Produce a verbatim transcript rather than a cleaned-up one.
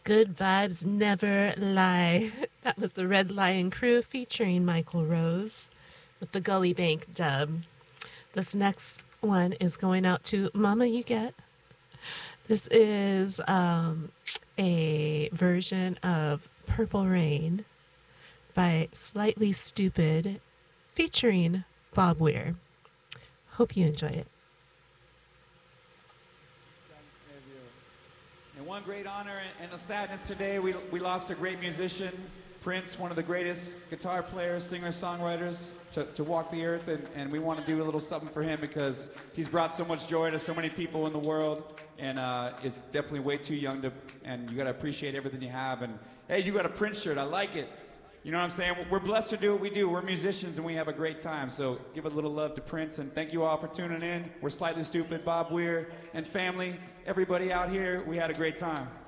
Good vibes never lie. That was the Red Lion Crew featuring Michael Rose with the Gully Bank dub. This next one is going out to Mama You Get. This is um, a version of Purple Rain by Slightly Stupid featuring Bob Weir. Hope you enjoy it. And one great honor and a sadness today, we, we lost a great musician, Prince, one of the greatest guitar players, singers, songwriters to, to walk the earth, and, and we want to do a little something for him because he's brought so much joy to so many people in the world, and uh, is definitely way too young to, and you got to appreciate everything you have, and hey, you got a Prince shirt, I like it. You know what I'm saying? We're blessed to do what we do. We're musicians and we have a great time. So give a little love to Prince, and thank you all for tuning in. We're Slightly Stupid, Bob Weir, and family. Everybody out here, we had a great time.